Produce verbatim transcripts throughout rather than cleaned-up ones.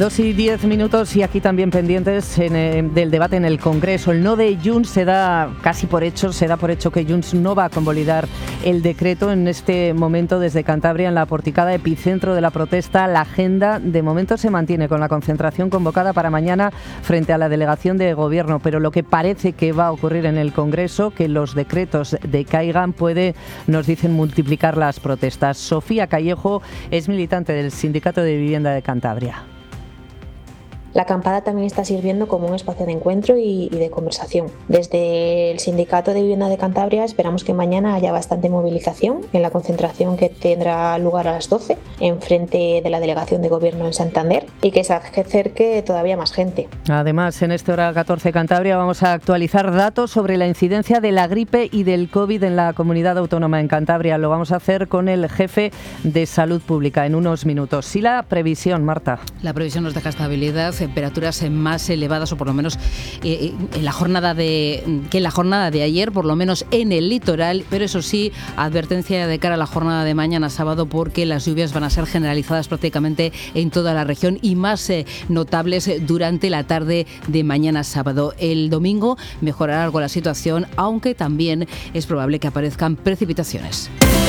Dos y diez minutos y aquí también pendientes en, eh, del debate en el Congreso. El no de Junts se da casi por hecho, se da por hecho que Junts no va a convalidar el decreto en este momento desde Cantabria, en la porticada epicentro de la protesta. La agenda de momento se mantiene con la concentración convocada para mañana frente a la delegación de Gobierno, pero lo que parece que va a ocurrir en el Congreso, que los decretos decaigan, puede, nos dicen, multiplicar las protestas. Sofía Callejo es militante del Sindicato de Vivienda de Cantabria. La acampada también está sirviendo como un espacio de encuentro y, y de conversación. Desde el Sindicato de Vivienda de Cantabria esperamos que mañana haya bastante movilización en la concentración que tendrá lugar a las doce en frente de la Delegación de Gobierno en Santander y que se acerque todavía más gente. Además, en este Hora catorce Cantabria vamos a actualizar datos sobre la incidencia de la gripe y del COVID en la comunidad autónoma en Cantabria. Lo vamos a hacer con el jefe de Salud Pública en unos minutos. Y la previsión, Marta. La previsión nos deja estabilidad, temperaturas más elevadas, o por lo menos eh, en la jornada de que en la jornada de ayer, por lo menos en el litoral, pero eso sí, advertencia de cara a la jornada de mañana sábado, porque las lluvias van a ser generalizadas prácticamente en toda la región y más eh, notables durante la tarde de mañana sábado. El domingo mejorará algo la situación, aunque también es probable que aparezcan precipitaciones.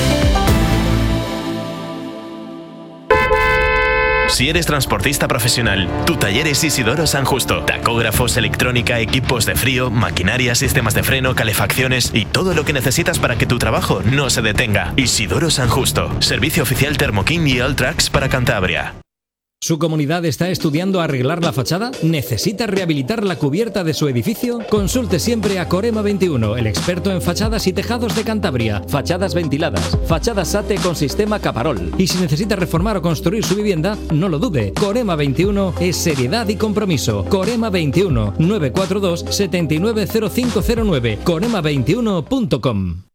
Si eres transportista profesional, tu taller es Isidoro San Justo. Tacógrafos, electrónica, equipos de frío, maquinaria, sistemas de freno, calefacciones y todo lo que necesitas para que tu trabajo no se detenga. Isidoro San Justo. Servicio oficial Thermo King y Alltrax para Cantabria. ¿Su comunidad está estudiando arreglar la fachada? ¿Necesita rehabilitar la cubierta de su edificio? Consulte siempre a Corema veintiuno, el experto en fachadas y tejados de Cantabria. Fachadas ventiladas, fachadas SATE con sistema Caparol. Y si necesita reformar o construir su vivienda, no lo dude. Corema veintiuno es seriedad y compromiso. Corema veintiuno, nueve cuatro dos, siete nueve cero cinco cero nueve. corema veintiuno punto com.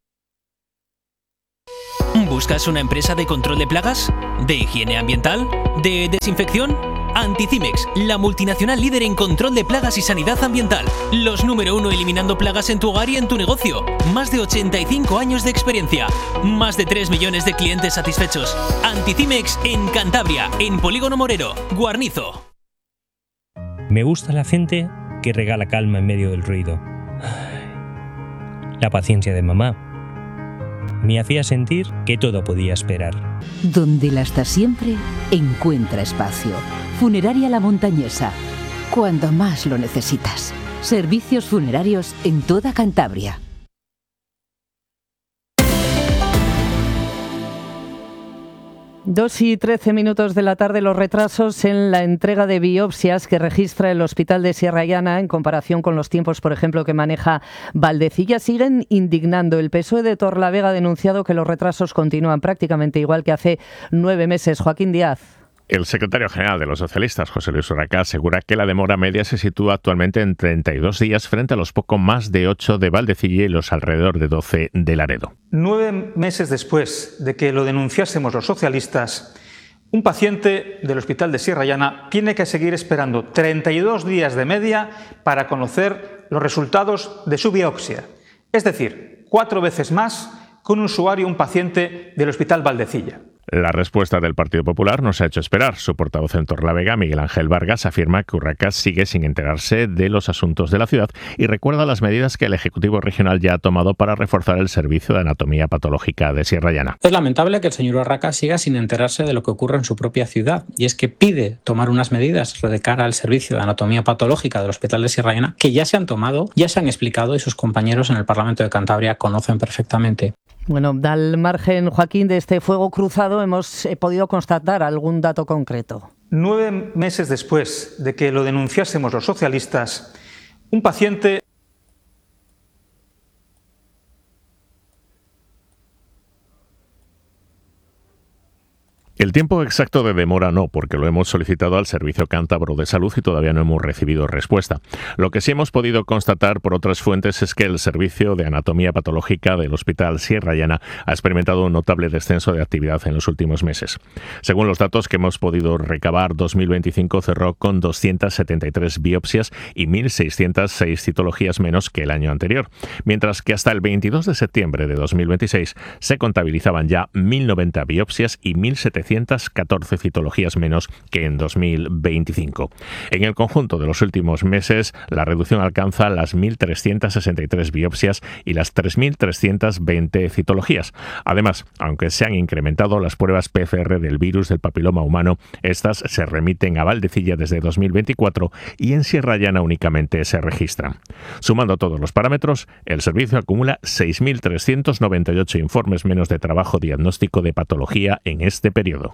¿Buscas una empresa de control de plagas? ¿De higiene ambiental? ¿De desinfección? Anticimex, la multinacional líder en control de plagas y sanidad ambiental. Los número uno eliminando plagas en tu hogar y en tu negocio. Más de ochenta y cinco años de experiencia. Más de tres millones de clientes satisfechos. Anticimex en Cantabria, en Polígono Morero, Guarnizo. Me gusta la gente que regala calma en medio del ruido. La paciencia de mamá me hacía sentir que todo podía esperar. Donde la hasta siempre encuentra espacio. Funeraria La Montañesa. Cuando más lo necesitas. Servicios funerarios en toda Cantabria. Dos y trece minutos de la tarde, los retrasos en la entrega de biopsias que registra el Hospital de Sierra Llana en comparación con los tiempos, por ejemplo, que maneja Valdecilla, siguen indignando. El P S O E de Torlavega ha denunciado que los retrasos continúan prácticamente igual que hace nueve meses. Joaquín Díaz. El secretario general de los socialistas, José Luis Urraca, asegura que la demora media se sitúa actualmente en treinta y dos días frente a los poco más de ocho de Valdecilla y los alrededor de doce de Laredo. Nueve meses después de que lo denunciásemos los socialistas, un paciente del Hospital de Sierra Llana tiene que seguir esperando treinta y dos días de media para conocer los resultados de su biopsia. Es decir, cuatro veces más que un usuario, un paciente del Hospital Valdecilla. La respuesta del Partido Popular no se ha hecho esperar. Su portavoz en Torlavega, Miguel Ángel Vargas, afirma que Urraca sigue sin enterarse de los asuntos de la ciudad y recuerda las medidas que el Ejecutivo Regional ya ha tomado para reforzar el servicio de anatomía patológica de Sierra Llana. Es lamentable que el señor Urraca siga sin enterarse de lo que ocurre en su propia ciudad, y es que pide tomar unas medidas de cara al servicio de anatomía patológica del Hospital de Sierra Llana que ya se han tomado, ya se han explicado y sus compañeros en el Parlamento de Cantabria conocen perfectamente. Bueno, al margen, Joaquín, de este fuego cruzado, ¿hemos eh, podido constatar algún dato concreto? Nueve meses después de que lo denunciásemos los socialistas, un paciente... El tiempo exacto de demora no, porque lo hemos solicitado al Servicio Cántabro de Salud y todavía no hemos recibido respuesta. Lo que sí hemos podido constatar por otras fuentes es que el Servicio de Anatomía Patológica del Hospital Sierra Llana ha experimentado un notable descenso de actividad en los últimos meses. Según los datos que hemos podido recabar, dos mil veinticinco cerró con doscientas setenta y tres biopsias y mil seiscientas seis citologías menos que el año anterior, mientras que hasta el veintidós de septiembre de dos mil veintiséis se contabilizaban ya mil noventa biopsias y mil setecientas setecientas catorce citologías menos que en dos mil veinticinco. En el conjunto de los últimos meses, la reducción alcanza las mil trescientas sesenta y tres biopsias y las tres mil trescientas veinte citologías. Además, aunque se han incrementado las pruebas P C R del virus del papiloma humano, estas se remiten a Valdecilla desde dos mil veinticuatro y en Sierra Llana únicamente se registran. Sumando todos los parámetros, el servicio acumula seis mil trescientos noventa y ocho informes menos de trabajo diagnóstico de patología en este periodo.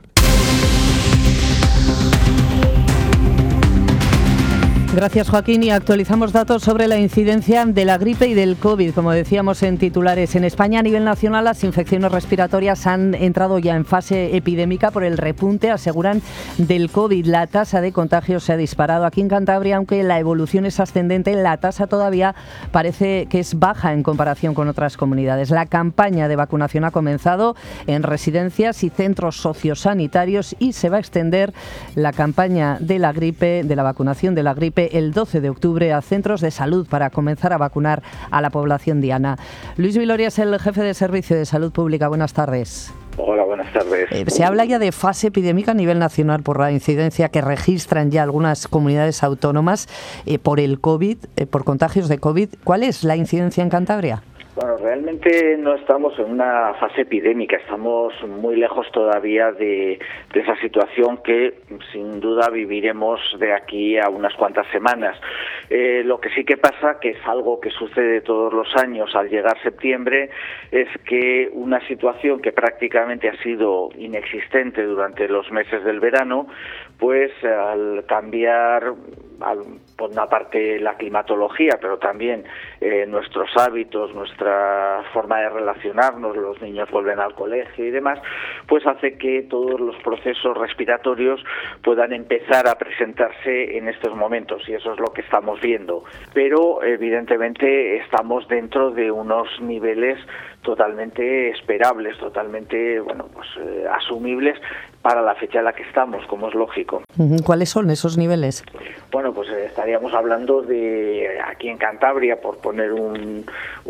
Gracias, Joaquín. Y actualizamos datos sobre la incidencia de la gripe y del COVID. Como decíamos en titulares, en España a nivel nacional las infecciones respiratorias han entrado ya en fase epidémica por el repunte, aseguran, del COVID. La tasa de contagios se ha disparado aquí en Cantabria, aunque la evolución es ascendente. La tasa todavía parece que es baja en comparación con otras comunidades. La campaña de vacunación ha comenzado en residencias y centros sociosanitarios y se va a extender la campaña de la gripe, de la vacunación de la gripe, el doce de octubre a centros de salud para comenzar a vacunar a la población diana. Luis Viloria es el jefe de Servicio de Salud Pública. Buenas tardes. Hola, buenas tardes. Eh, se habla ya de fase epidémica a nivel nacional por la incidencia que registran ya algunas comunidades autónomas eh, por el COVID, eh, por contagios de COVID. ¿Cuál es la incidencia en Cantabria? Bueno, realmente no estamos en una fase epidémica, estamos muy lejos todavía de, de esa situación que sin duda viviremos de aquí a unas cuantas semanas. Eh, lo que sí que pasa, que es algo que sucede todos los años al llegar septiembre, es que una situación que prácticamente ha sido inexistente durante los meses del verano, pues al cambiar, al, por una parte la climatología, pero también eh, nuestros hábitos, nuestra forma de relacionarnos, los niños vuelven al colegio y demás, pues hace que todos los procesos respiratorios puedan empezar a presentarse en estos momentos, y eso es lo que estamos viendo. Pero evidentemente estamos dentro de unos niveles totalmente esperables, totalmente, bueno, pues eh, asumibles para la fecha en la que estamos, como es lógico. ¿Cuáles son esos niveles? Bueno, pues eh, estaríamos hablando de, aquí en Cantabria, por poner un,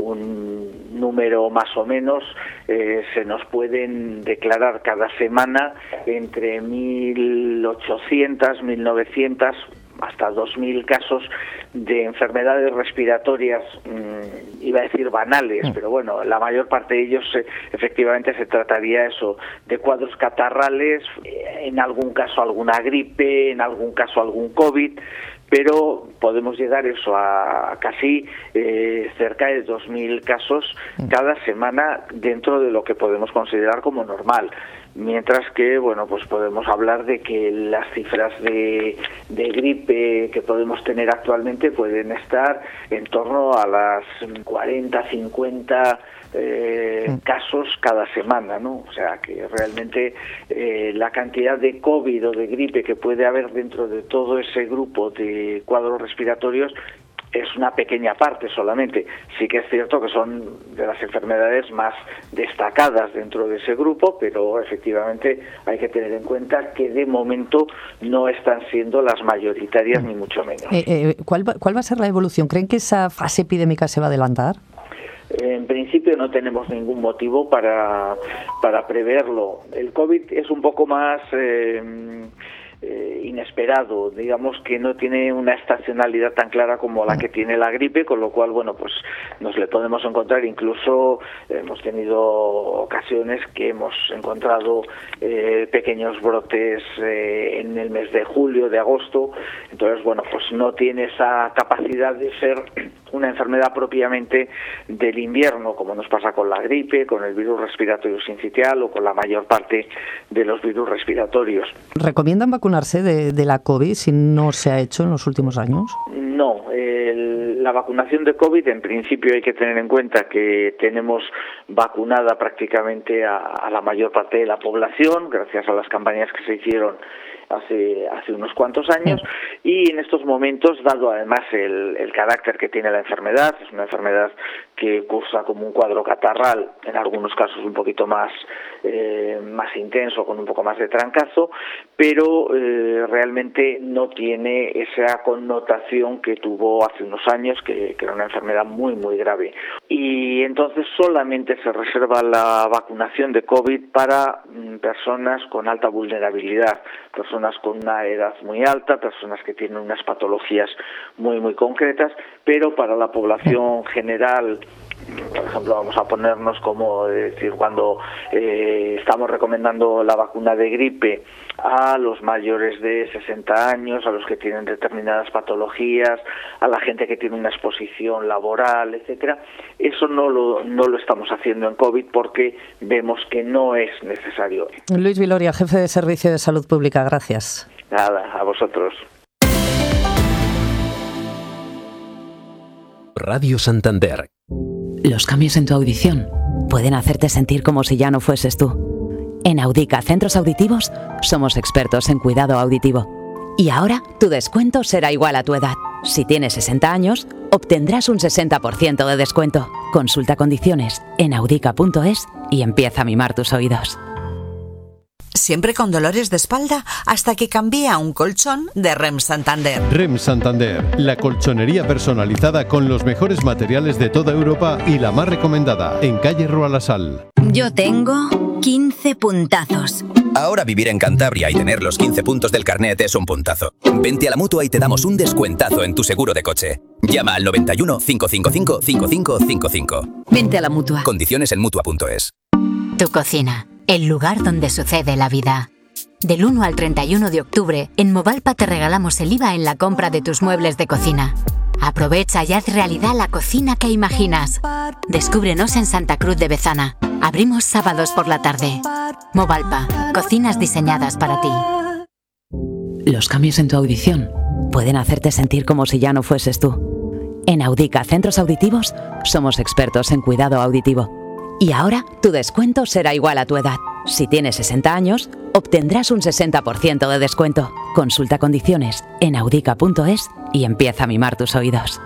un número más o menos, eh, se nos pueden declarar cada semana entre mil ochocientos, mil novecientos, hasta dos mil casos de enfermedades respiratorias, mmm, iba a decir banales, pero bueno, la mayor parte de ellos eh, efectivamente se trataría eso, de cuadros catarrales, eh, en algún caso alguna gripe, en algún caso algún COVID, pero podemos llegar eso a casi eh, cerca de dos mil casos cada semana dentro de lo que podemos considerar como normal. Mientras que, bueno, pues podemos hablar de que las cifras de, de gripe que podemos tener actualmente pueden estar en torno a las cuarenta, cincuenta eh, casos cada semana, ¿no? O sea, que realmente eh, la cantidad de COVID o de gripe que puede haber dentro de todo ese grupo de cuadros respiratorios es una pequeña parte solamente. Sí que es cierto que son de las enfermedades más destacadas dentro de ese grupo, pero efectivamente hay que tener en cuenta que de momento no están siendo las mayoritarias, ni mucho menos. Eh, eh, ¿cuál, va, ¿Cuál va a ser la evolución? ¿Creen que esa fase epidémica se va a adelantar? En principio no tenemos ningún motivo para, para preverlo. El COVID es un poco más Eh, Eh, inesperado, digamos que no tiene una estacionalidad tan clara como la que tiene la gripe, con lo cual, bueno, pues nos le podemos encontrar, incluso eh, hemos tenido ocasiones que hemos encontrado eh, pequeños brotes eh, en el mes de julio, de agosto, entonces, bueno, pues no tiene esa capacidad de ser una enfermedad propiamente del invierno, como nos pasa con la gripe, con el virus respiratorio sincitial o con la mayor parte de los virus respiratorios. ¿Recomiendan vacunarse de, de la COVID si no se ha hecho en los últimos años? No, el, la vacunación de COVID en principio hay que tener en cuenta que tenemos vacunada prácticamente a, a la mayor parte de la población, gracias a las campañas que se hicieron hace hace unos cuantos años, y en estos momentos, dado además el, el carácter que tiene la enfermedad, es una enfermedad que cursa como un cuadro catarral, en algunos casos un poquito más, eh, más intenso, con un poco más de trancazo, pero eh, realmente no tiene esa connotación que tuvo hace unos años, que, que era una enfermedad muy, muy grave. Y entonces solamente se reserva la vacunación de COVID para mm, personas con alta vulnerabilidad, personas con una edad muy alta, personas que tienen unas patologías muy, muy concretas, pero para la población general, por ejemplo, vamos a ponernos como decir cuando eh, estamos recomendando la vacuna de gripe a los mayores de sesenta años, a los que tienen determinadas patologías, a la gente que tiene una exposición laboral, etcétera. Eso no lo, no lo estamos haciendo en COVID porque vemos que no es necesario. Luis Viloria, jefe de Servicio de Salud Pública, gracias. Nada, a vosotros. Radio Santander. Los cambios en tu audición pueden hacerte sentir como si ya no fueses tú. En Audica Centros Auditivos somos expertos en cuidado auditivo. Y ahora tu descuento será igual a tu edad. Si tienes sesenta años, obtendrás un sesenta por ciento de descuento. Consulta condiciones en audica punto es y empieza a mimar tus oídos. Siempre con dolores de espalda hasta que cambié a un colchón de R E M Santander. R E M Santander, la colchonería personalizada con los mejores materiales de toda Europa y la más recomendada, en calle Rualasal. Yo tengo quince puntazos. Ahora vivir en Cantabria y tener los quince puntos del carnet es un puntazo. Vente a la Mutua y te damos un descuentazo en tu seguro de coche. Llama al noventa y uno, cinco cinco cinco, cinco cinco cinco cinco. Vente a la Mutua. Condiciones en mutua punto es. Tu cocina, el lugar donde sucede la vida. Del uno al treinta y uno de octubre, en Movalpa te regalamos el I V A en la compra de tus muebles de cocina. Aprovecha y haz realidad la cocina que imaginas. Descúbrenos en Santa Cruz de Bezana. Abrimos sábados por la tarde. Movalpa, cocinas diseñadas para ti. Los cambios en tu audición pueden hacerte sentir como si ya no fueses tú. En Audica Centros Auditivos somos expertos en cuidado auditivo. Y ahora tu descuento será igual a tu edad. Si tienes sesenta años, obtendrás un sesenta por ciento de descuento. Consulta condiciones en audica punto es y empieza a mimar tus oídos.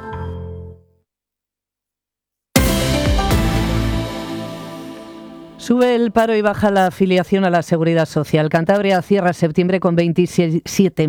Sube el paro y baja la afiliación a la Seguridad Social. Cantabria cierra septiembre con veintisiete